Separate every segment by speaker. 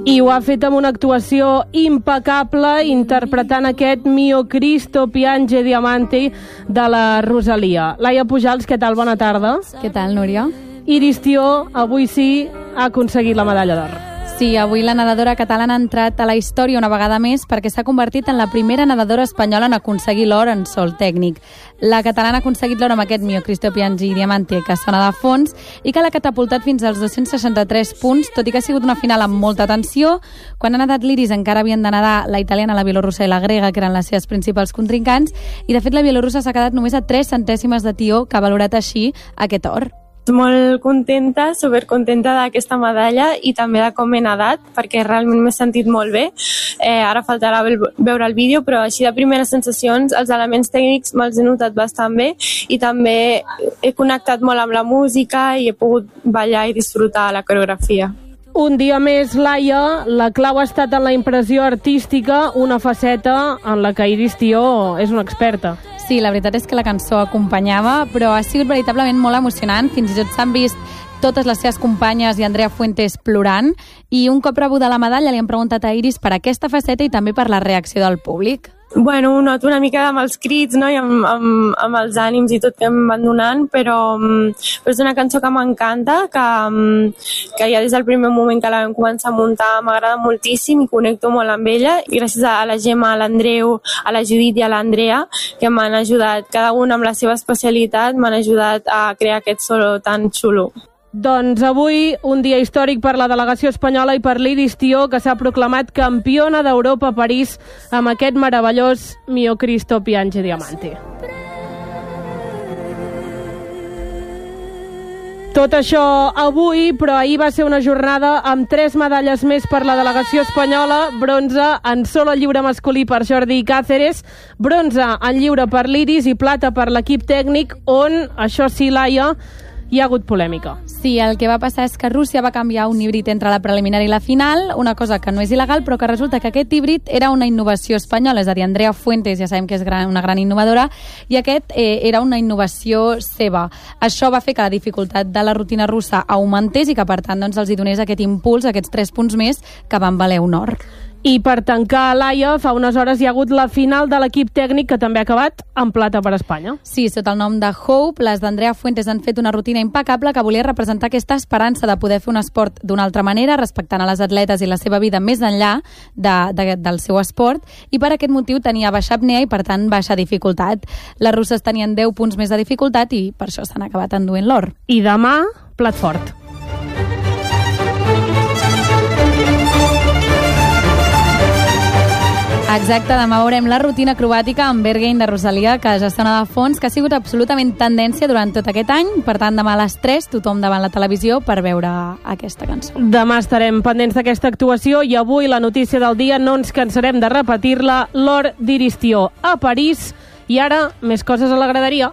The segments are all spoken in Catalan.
Speaker 1: I ho ha fet amb una actuació impecable, interpretant aquest Mio Cristo piange diamante de la Rosalia. Laia Pujals, què tal? Bona tarda.
Speaker 2: Què tal, Núria?
Speaker 1: Iris Tió, avui sí, ha aconseguit la medalla d'or.
Speaker 2: Sí, avui la nedadora catalana ha entrat a la història una vegada més perquè s'ha convertit en la primera nedadora espanyola en aconseguir l'or en sol tècnic. La catalana ha aconseguit l'or amb aquest Mio Cristo piange diamante que sona de fons i que l'ha catapultat fins als 263 punts, tot i que ha sigut una final amb molta tensió. Quan ha nedat l'Iris encara havien de nedar la italiana, la bielorrussa i la grega, que eren les seves principals contrincants, i de fet la bielorrussa s'ha quedat només a 3 centèsimes de tió, que ha valorat així aquest or.
Speaker 3: Molt contenta, supercontenta d'aquesta medalla i també de com he nedat, perquè realment m'he sentit molt bé. Ara faltarà veure el vídeo, però així de primeres sensacions, els elements tècnics me'ls he notat bastant bé i també he connectat molt amb la música i he pogut ballar i disfrutar la coreografia.
Speaker 1: Un dia més, Laia, la clau ha estat en la impressió artística, una faceta en la que Iris Tió és una experta.
Speaker 2: Sí, la veritat és que la cançó acompanyava, però ha sigut veritablement molt emocionant. Fins i tot s'han vist totes les seves companyes i Andrea Fuentes plorant, i un cop rebuda la medalla li han preguntat a Iris per aquesta faceta i també per la reacció del públic.
Speaker 3: Bueno, ho noto una mica amb els crits, no? I amb els ànims i tot que em van donant, però és una cançó que m'encanta, que ja des del primer moment que la vam començar a muntar m'agrada moltíssim i connecto molt amb ella. I gràcies a la Gemma, a l'Andreu, a la Judit i a l'Andrea, que m'han ajudat, cada una amb la seva especialitat, m'han ajudat a crear aquest solo tan xulo.
Speaker 1: Doncs avui un dia històric per la delegació espanyola i per l'Iris Tió, que s'ha proclamat campiona d'Europa a París amb aquest meravellós Mio Cristo piange diamante. Tot això avui, però ahir va ser una jornada amb 3 medalles més per la delegació espanyola: bronze en solo lliure masculí per Jordi Cáceres, bronze en lliure per l'Iris i plata per l'equip tècnic, on, això sí, Laia, hi ha hagut polèmica.
Speaker 2: Sí, el que va passar és que Rússia va canviar un híbrid entre la preliminar i la final, una cosa que no és il·legal, però que resulta que aquest híbrid era una innovació espanyola, és a dir, Andrea Fuentes ja sabem que és una gran innovadora, i aquest era una innovació seva. Això va fer que la dificultat de la rutina russa augmentés i que, per tant, doncs, els hi donés aquest impuls, aquests 3 punts més, que van valer un or.
Speaker 1: I per tancar, Laia, fa unes hores hi ha hagut la final de l'equip tècnic, que també ha acabat en plata per Espanya.
Speaker 2: Sí, sota el nom de Hope, les d'Andrea Fuentes han fet una rutina impecable que volia representar aquesta esperança de poder fer un esport d'una altra manera, respectant a les atletes i la seva vida més enllà del seu esport, i per aquest motiu tenia baixa apnea i, per tant, baixa dificultat. Les russes tenien 10 punts més de dificultat i per això s'han acabat enduent l'or.
Speaker 1: I demà, plat fort.
Speaker 2: Exacte, demà veurem la rutina acrobàtica amb Berghain de Rosalia, que ja sona de fons, que ha sigut absolutament tendència durant tot aquest any. Per tant, demà a les 3, tothom davant la televisió per veure aquesta cançó.
Speaker 1: Demà estarem pendents d'aquesta actuació i avui la notícia del dia no ens cansarem de repetir-la: l'or d'Iris Tió a París. I ara, més coses a la graderia.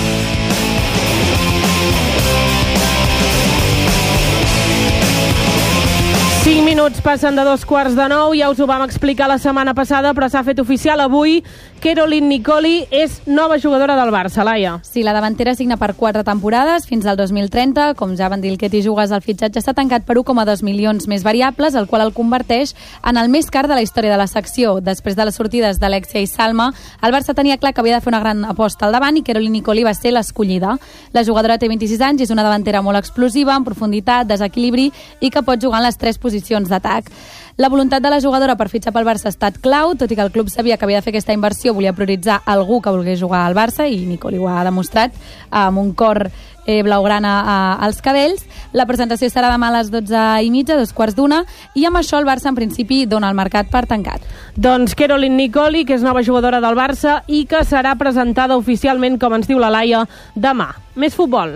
Speaker 1: Minuts passen de 8:45, ja us ho vam explicar la setmana passada, però s'ha fet oficial avui. Caroline Nicoli és nova jugadora del Barça, Laia.
Speaker 2: Sí, la davantera signa per 4 temporades, fins al 2030. Com ja van dir el Ketty Jugas, el fitxatge està tancat per 1,2 milions més variables, el qual el converteix en el més car de la història de la secció. Després de les sortides d'Alexia i Salma, el Barça tenia clar que havia de fer una gran aposta al davant i Caroline Nicoli va ser l'escollida. La jugadora té 26 anys, és una davantera molt explosiva, en profunditat, desequilibri i que pot jugar en les 3 posicions d'atac. La voluntat de la jugadora per fitxar pel Barça ha estat clau, tot i que el club sabia que havia de fer aquesta inversió, volia prioritzar algú que volgués jugar al Barça, i Nicoli ho ha demostrat amb un cor blaugrana als cabells. La presentació serà demà a les 12:30, 2:15, i amb això el Barça en principi dona el mercat per tancat.
Speaker 1: Doncs Caroline Nicoli, que és nova jugadora del Barça i que serà presentada oficialment, com ens diu la Laia, demà. Més futbol.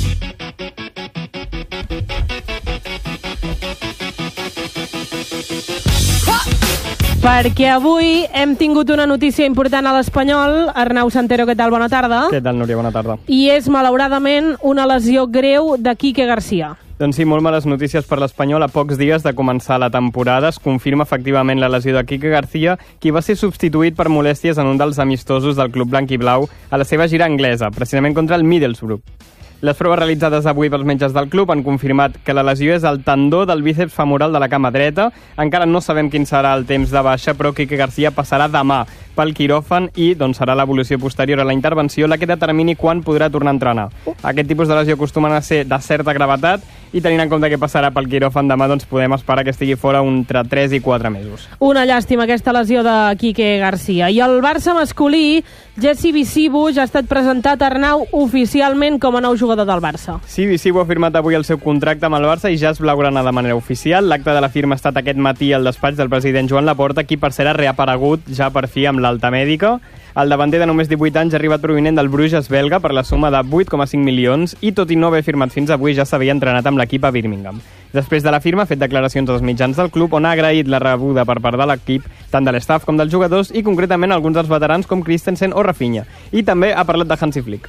Speaker 1: Perquè avui hem tingut una notícia important a l'Espanyol. Arnau Santero, què tal? Bona tarda.
Speaker 4: Què tal, Núria? Bona tarda.
Speaker 1: I és, malauradament, una lesió greu de Quique García.
Speaker 4: Doncs sí, molt males notícies per l'Espanyol. A pocs dies de començar la temporada es confirma efectivament la lesió de Quique García, qui va ser substituït per molèsties en un dels amistosos del club blanc i blau a la seva gira anglesa, precisament contra el Middlesbrough. Les proves realitzades avui pels metges del club han confirmat que la lesió és el tendó del bíceps femoral de la cama dreta. Encara no sabem quin serà el temps de baixa, però Quique García passarà demà pel quiròfan i serà l'evolució posterior a la intervenció la que determini quan podrà tornar a entrenar. Aquest tipus de lesió acostumen a ser de certa gravetat i tenint en compte que passarà pel quiròfan demà, podem esperar que estigui fora entre 3 i 4 mesos.
Speaker 1: Una llàstima aquesta lesió de Quique García. I el Barça masculí, Jesse Visibu, ja ha estat presentat a Arnau oficialment com a nou jugador del Barça.
Speaker 4: Sí, Visibu ha firmat avui el seu contracte amb el Barça i ja es blaugrana de manera oficial. L'acte de la firma ha estat aquest matí al despatx del president Joan Laporta, qui per cert ha reaparegut ja per fi amb l'alta mèdica. El davanter de només 18 anys ha arribat provinent del Bruges belga per la suma de 8,5 milions i tot i no haver firmat fins avui ja s'havia entrenat amb l'equip a Birmingham. Després de la firma ha fet declaracions als mitjans del club on ha agraït la rebuda per part de l'equip, tant de l'estaf com dels jugadors i concretament alguns dels veterans com Christensen o Rafinha. I també ha parlat de Hansi Flick.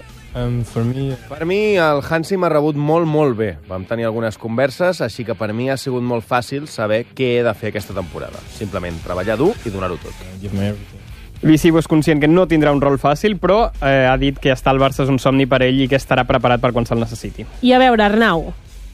Speaker 5: Per mi el Hansi m'ha rebut molt bé. Vam tenir algunes converses, així que per mi ha sigut molt fàcil saber què he de fer aquesta temporada. Simplement treballar dur i donar-ho tot.
Speaker 4: Visibu és conscient que no tindrà un rol fàcil, però ha dit que estar al Barça és un somni per ell i que estarà preparat per quan se'l necessiti.
Speaker 1: I a veure, Arnau,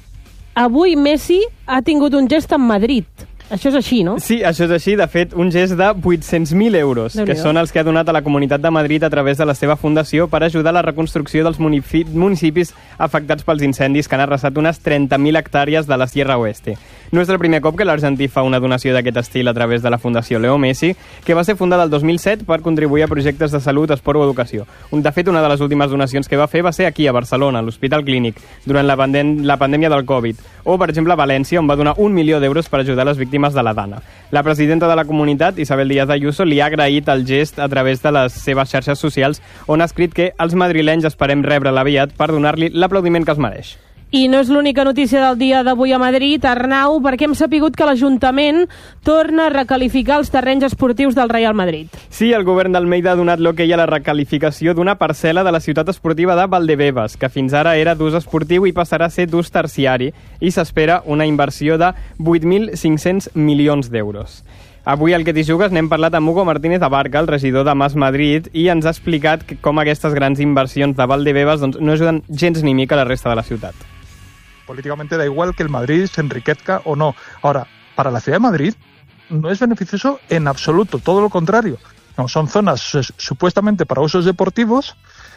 Speaker 1: avui Messi ha tingut un gest amb Madrid. Això és així, no?
Speaker 4: Sí, això és així. De fet, un gest de 800.000 euros, que són els que ha donat a la Comunitat de Madrid a través de la seva fundació per ajudar a la reconstrucció dels municipis afectats pels incendis que han arrasat unes 30.000 hectàrees de la Sierra Oeste. No és el primer cop que l'argentí fa una donació d'aquest estil a través de la Fundació Leo Messi, que va ser fundada el 2007 per contribuir a projectes de salut, esport o educació. De fet, una de les últimes donacions que va fer va ser aquí, a Barcelona, a l'Hospital Clínic, durant la pandèmia del Covid. O, per exemple, a València, on va donar 1 milió d'euros per ajudar les víctimes de la Dana. La presidenta de la comunitat, Isabel Díaz Ayuso, li ha agraït el gest a través de les seves xarxes socials, on ha escrit que els madrilenys esperem rebre'l aviat per donar-li l'aplaudiment que es mereix.
Speaker 1: I no és l'única notícia del dia d'avui a Madrid, Arnau, perquè hem sapigut que l'Ajuntament torna a recalificar els terrenys esportius del Real Madrid.
Speaker 4: Sí, el govern d'Almeida ha donat l'okei a la recalificació d'una parcel·la de la ciutat esportiva de Valdebebas, que fins ara era d'ús esportiu i passarà a ser d'ús terciari, i s'espera una inversió de 8.500 milions d'euros. Avui al Que t'hi jugues n'hem parlat amb Hugo Martínez Abarca, el regidor de Mas Madrid, i ens ha explicat com aquestes grans inversions de Valdebebas no ajuden gens ni mica a la resta de la ciutat.
Speaker 6: Políticamente da igual que el Madrid se enriquezca o no. Ahora, para la ciudad de Madrid no es beneficioso en absoluto, todo lo contrario. No, son zonas supuestamente para usos deportivos.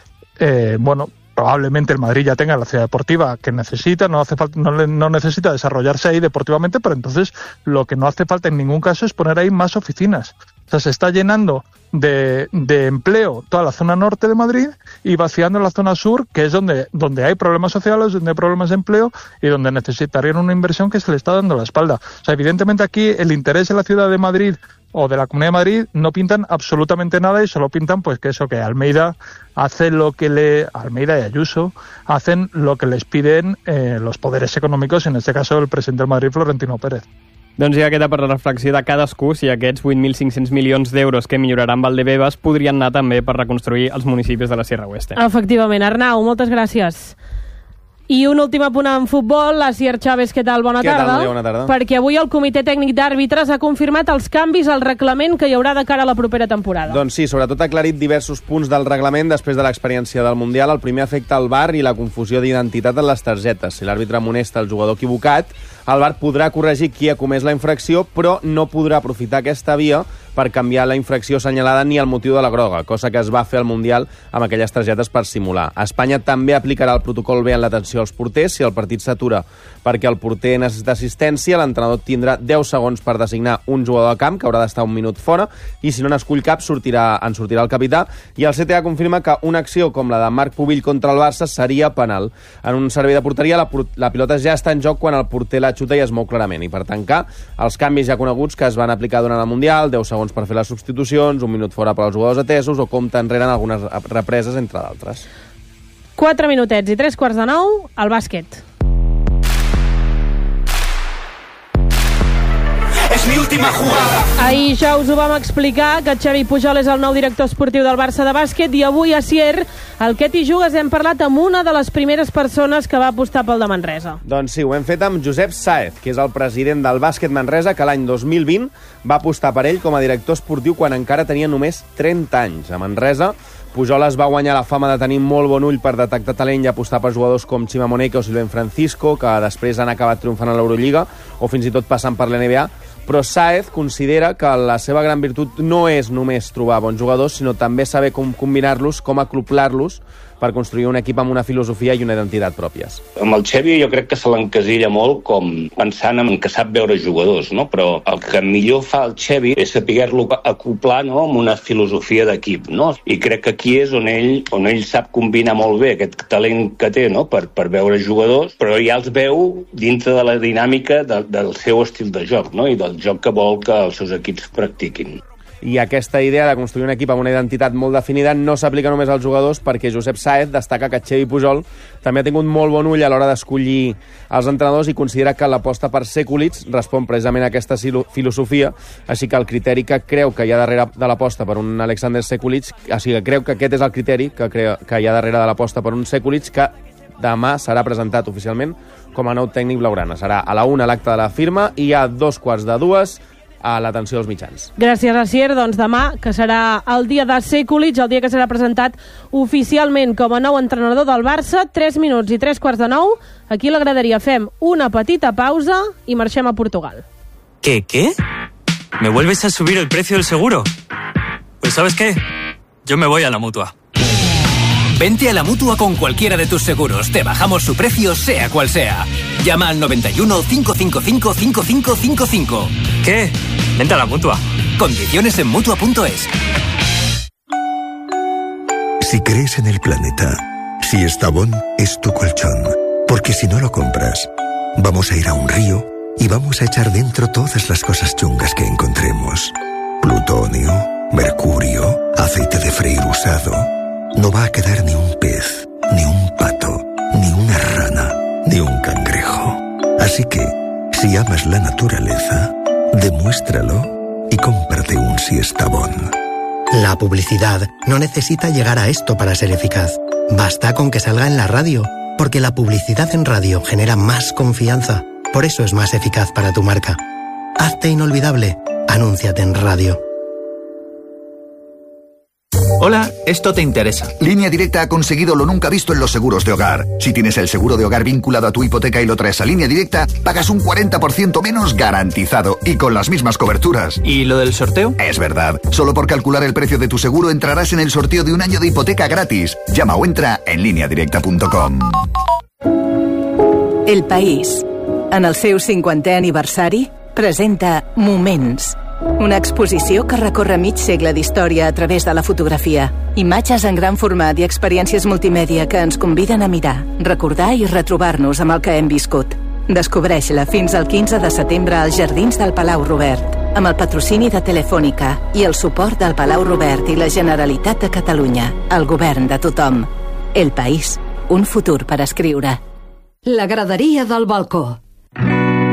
Speaker 6: Probablemente el Madrid ya tenga la ciudad deportiva que necesita, no necesita desarrollarse ahí deportivamente, pero entonces lo que no hace falta en ningún caso es poner ahí más oficinas. O sea, se está llenando de empleo toda la zona norte de Madrid y vaciando la zona sur, que es donde hay problemas sociales, donde hay problemas de empleo y donde necesitarían una inversión que se le está dando la espalda. O sea, evidentemente aquí el interés de la ciudad de Madrid o de la Comunidad de Madrid no pintan absolutamente nada y solo pintan pues que Almeida hace Almeida y Ayuso hacen lo que les piden los poderes econòmics, en este caso el presidente del Madrid, Florentino Pérez.
Speaker 4: Doncs ja queda per la reflexió de cadascú si aquests 8.500 milions d'euros que milloraran Valdebebas podrien anar també per reconstruir els municipis de la Sierra Oeste.
Speaker 1: Efectivament. Arnau, moltes gràcies. I un últim apunt en futbol. Asier Chávez, què tal? Bona tarda.
Speaker 5: Bona tarda.
Speaker 1: Perquè avui el Comitè Tècnic d'Àrbitres ha confirmat els canvis al reglament que hi haurà de cara a la propera temporada.
Speaker 5: Doncs sí, sobretot ha aclarit diversos punts del reglament després de l'experiència del Mundial. El primer afecta el VAR i la confusió d'identitat en les targetes. Si l'àrbitre amonesta el jugador equivocat, el VAR podrà corregir qui ha comès la infracció, però no podrà aprofitar aquesta via per canviar la infracció assenyalada ni el motiu de la groga, cosa que es va fer al Mundial amb aquelles targetes per simular. Espanya també aplicarà el protocol B en l'atenció als porters. Si el partit s'atura perquè el porter necessita assistència, l'entrenador tindrà 10 segons per designar un jugador de camp, que haurà d'estar un minut fora, i si no n'escull cap, en sortirà el capità. I el CTA confirma que una acció com la de Marc Pubill contra el Barça seria penal. En un servei de porteria, la pilota ja està en joc quan el porter la xuta i es mou clarament. I per tancar, els canvis ja coneguts que es van aplicar durant el Mundial, 10 segons per fer les substitucions, un minut fora per als jugadors atesos o compte enrere en algunes represes, entre d'altres.
Speaker 1: 4 minutets i 8:45, al bàsquet.
Speaker 7: És mi última jugada.
Speaker 1: Ahir ja us ho vam explicar, que Xavi Pujol és el nou director esportiu del Barça de bàsquet, i avui a Sier, al Que t'hi jugues, hem parlat amb una de les primeres persones que va apostar pel de Manresa.
Speaker 5: Doncs sí, ho hem fet amb Josep Sáez, que és el president del bàsquet Manresa, que l'any 2020 va apostar per ell com a director esportiu quan encara tenia només 30 anys. A Manresa Pujol es va guanyar la fama de tenir molt bon ull per detectar talent i apostar per jugadors com Chima Moneke o Silvén Francisco, que després han acabat triomfant a l'Eurolliga o fins i tot passant per l'NBA, però Sáez considera que la seva gran virtut no és només trobar bons jugadors, sinó també saber com combinar-los, com acoblar-los per construir un equip amb una filosofia i una identitat pròpies.
Speaker 8: Amb el Xevi jo crec que se l'encasilla molt com pensant en que sap veure jugadors, no? Però el que millor fa el Xevi és saber-lo acoblar, no? Amb una filosofia d'equip, no? I crec que aquí és on ell sap combinar molt bé aquest talent que té, no? Per veure jugadors, però ja els veu dintre de la dinàmica del seu estil de joc, no? I del joc que vol que els seus equips practiquin.
Speaker 5: I aquesta idea de construir un equip amb una identitat molt definida no s'aplica només als jugadors, perquè Josep Sáez destaca que Xevi Pujol també ha tingut molt bon ull a l'hora d'escollir els entrenadors i considera que l'aposta per Sekulic respon precisament a aquesta filosofia, així que el criteri que creu que hi ha darrere de l'aposta per un Alexander Sekulic, o sigui, creu que aquest és el criteri que hi ha darrere de l'aposta per un Sekulic, que demà serà presentat oficialment com a nou tècnic blaugrana. Serà a la 1 l'acte de la firma i a 2:45 a l'atenció dels mitjans.
Speaker 1: Gràcies, Asier. Doncs demà, que serà el dia de Sekulic, el dia que serà presentat oficialment com a nou entrenador del Barça, 3 minuts i 3:45. Aquí a la graderia fem una petita pausa i marxem a Portugal.
Speaker 9: ¿Qué? ¿Me vuelves a subir el precio del seguro? Pues ¿sabes qué? Yo me voy a la Mutua.
Speaker 10: Vente a la Mutua con cualquiera de tus seguros. Te bajamos su precio, sea cual sea. Llama al 91 555 5555.
Speaker 9: ¿Qué? Vente a la Mutua.
Speaker 10: Condiciones en Mutua.es.
Speaker 11: Si crees en el planeta, si Estavón es tu colchón, porque si no lo compras, vamos a ir a un río y vamos a echar dentro todas las cosas chungas que encontremos. Plutonio, mercurio, aceite de freír usado. No va a quedar ni un pez, ni un pato, ni una rana, ni un cangrejo. Así que, si amas la naturaleza, demuéstralo y cómprate un Siestabón.
Speaker 12: La publicidad no necesita llegar a esto para ser eficaz. Basta con que salga en la radio, porque la publicidad en radio genera más confianza. Por eso es más eficaz para tu marca. Hazte inolvidable. Anúnciate en radio.
Speaker 13: Hola, esto te interesa.
Speaker 14: Línea Directa ha conseguido lo nunca visto en los seguros de hogar. Si tienes el seguro de hogar vinculado a tu hipoteca y lo traes a Línea Directa, pagas un 40% menos garantizado y con las mismas coberturas.
Speaker 13: ¿Y lo del sorteo?
Speaker 14: Es verdad. Solo por calcular el precio de tu seguro entrarás en el sorteo de un año de hipoteca gratis. Llama o entra en lineadirecta.com.
Speaker 15: El País, en el seu 50è aniversari, presenta Moments, una exposició que recorre mig segle d'història a través de la fotografia. Imatges en gran format i experiències multimèdia que ens conviden a mirar, recordar i retrobar-nos amb el que hem viscut. Descobreix-la fins al 15 de setembre als Jardins del Palau Robert, amb el patrocini de Telefònica i el suport del Palau Robert i la Generalitat de Catalunya, el govern de tothom. El País, un futur per escriure.
Speaker 16: La graderia del balcó.